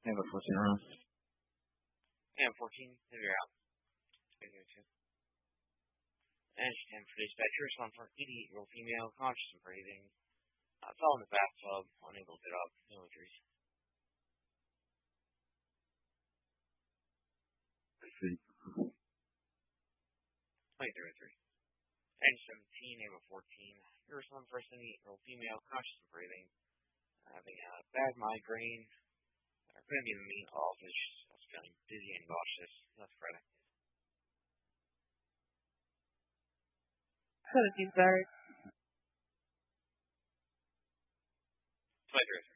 Number 14 round. Yeah, 14. You're out. And she can for dispatcher, one for 88-year-old female, conscious and breathing. Fell in the bathtub, unable to get up, no injuries. I see. 2303. And 17, name of 14. Your son for 78-year-old female, conscious and breathing. Having a bad migraine. Are going to be in the main office. I was feeling dizzy and nauseous. That's Friday. 17 third. 2303.